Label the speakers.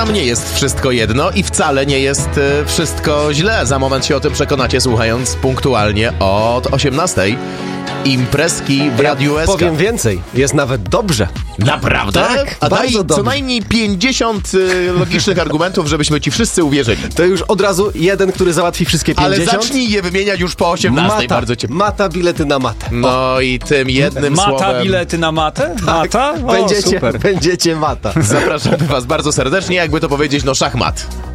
Speaker 1: nam nie jest wszystko jedno i wcale nie jest wszystko źle. Za moment się o tym przekonacie, słuchając punktualnie od 18:00 imprezki w Radiu SK.
Speaker 2: Powiem więcej, jest nawet dobrze.
Speaker 1: Naprawdę?
Speaker 2: Tak,
Speaker 1: a daj
Speaker 2: bardzo
Speaker 1: co
Speaker 2: dobrze.
Speaker 1: najmniej 50 logicznych argumentów, żebyśmy ci wszyscy uwierzyli.
Speaker 2: To już od razu jeden, który załatwi wszystkie 50.
Speaker 1: Ale zacznij je wymieniać już po 18:00, bardzo cię...
Speaker 2: Mata bilety na matę.
Speaker 1: No i tym jednym
Speaker 3: Mata
Speaker 1: słowem
Speaker 3: bilety na matę? Mata? O, super.
Speaker 2: Będziecie mata.
Speaker 1: zapraszamy was bardzo serdecznie, jakby to powiedzieć, no szachmat.